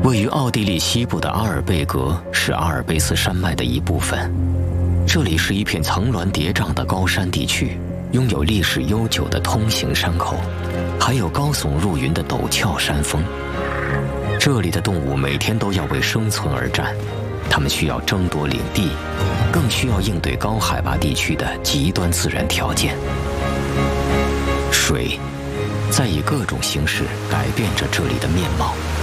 位于奥地利西部的阿尔贝格是阿尔卑斯山脉的一部分，这里是一片层峦叠嶂的高山地区，拥有历史悠久的通行山口，还有高耸入云的陡峭山峰。这里的动物每天都要为生存而战，它们需要争夺领地，更需要应对高海拔地区的极端自然条件。水在以各种形式改变着这里的面貌。